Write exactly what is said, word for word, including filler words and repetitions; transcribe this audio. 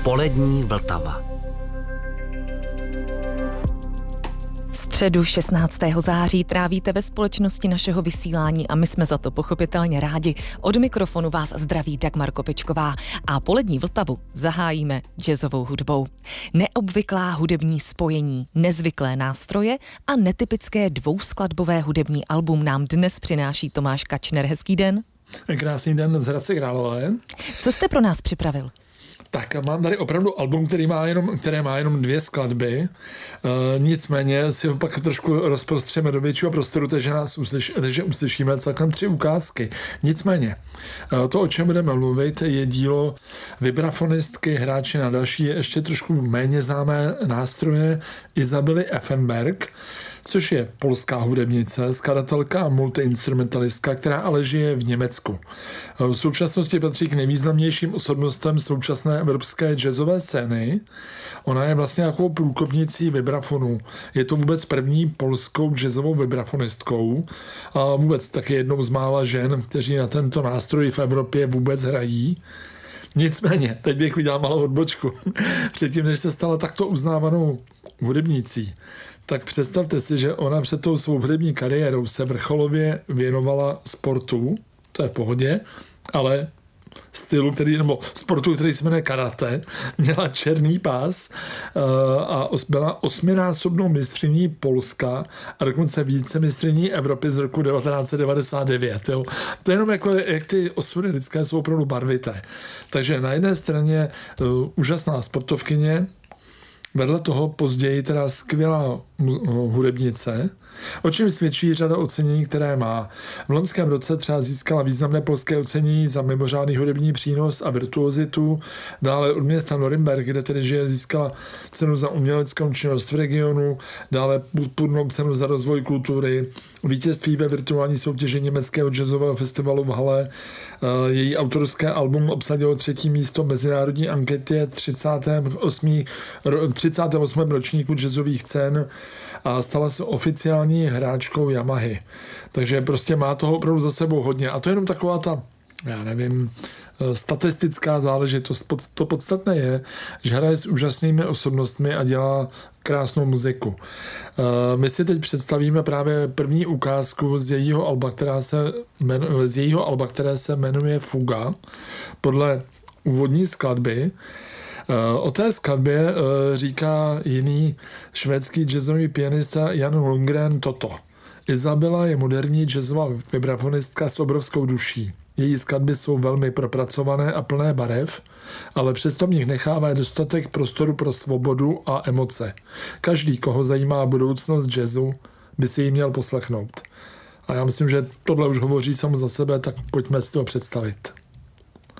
Polední Vltava. Středu šestnáctého září trávíte ve společnosti našeho vysílání a my jsme za to pochopitelně rádi. Od mikrofonu vás zdraví Dagmar Kopečková a Polední Vltavu zahájíme jazzovou hudbou. Neobvyklá hudební spojení, nezvyklé nástroje a netypické dvouskladbové hudební album nám dnes přináší Tomáš Kačner. Hezký den. Krásný den z Hradce Králové. Co jste pro nás připravil? Tak mám tady opravdu album, který má jenom, které má jenom dvě skladby. E, nicméně si ho pak trošku rozprostřeme do většího prostoru, takže nás uslyš, takže uslyšíme celkem tři ukázky. Nicméně, e, to, o čem budeme mluvit, je dílo vibrafonistky, hráče na další, ještě trošku méně známé nástroje Isabely Effenberg, což je polská hudebnice, skladatelka a multiinstrumentalistka, která ale žije v Německu. V současnosti patří k nejvýznamnějším osobnostem současné evropské jazzové scény. Ona je vlastně jako průkopnicí vibrafonu. Je to vůbec první polskou jazzovou vibrafonistkou a vůbec taky jednou z mála žen, kteří na tento nástroj v Evropě vůbec hrají. Nicméně, teď bych udělal malou odbočku. Předtím, než se stala takto uznávanou hudebnicí, tak představte si, že ona před tou svou hudební kariérou se vrcholově věnovala sportu, to je v pohodě, ale stylu, který, nebo sportu, který se jmenuje karate, měla černý pás a byla osminásobnou mistryní Polska a dokonce více mistryní Evropy z roku devatenáct set devadesát devět. Jo. To je jenom jako, jak ty osudy lidské jsou opravdu barvité. Takže na jedné straně uh, úžasná sportovkyně, vedle toho později teda skvělá hudebnice, o čem svědčí řada ocenění, které má. V loňském roce třeba získala významné polské ocenění za mimořádný hudební přínos a virtuozitu. Dále od města Norimberk, kde tedy žije, získala cenu za uměleckou činnost v regionu, dále půdnou cenu za rozvoj kultury, vítězství ve virtuální soutěži německého jazzového festivalu v Halle. Její autorské album obsadilo třetí místo v mezinárodní anketě třicátém osmém ročníku jazzových cen a stala se oficiální hráčkou Yamahy. Takže prostě má toho opravdu za sebou hodně. A to je jenom taková ta, já nevím, statistická záležitost. To podstatné je, že hraje s úžasnými osobnostmi a dělá krásnou muziku. My si teď představíme právě první ukázku z jejího alba, která se jmenuje, z jejího alba, které se jmenuje Fuga, podle úvodní skladby. O té skladbě říká jiný švédský jazzový pianista Jan Lundgren toto. Isabela je moderní jazzová vibrafonistka s obrovskou duší. Její skladby jsou velmi propracované a plné barev, ale přesto v nich nechává dostatek prostoru pro svobodu a emoce. Každý, koho zajímá budoucnost jazzu, by si ji měl poslechnout. A já myslím, že tohle už hovoří samo za sebe, tak pojďme si to představit.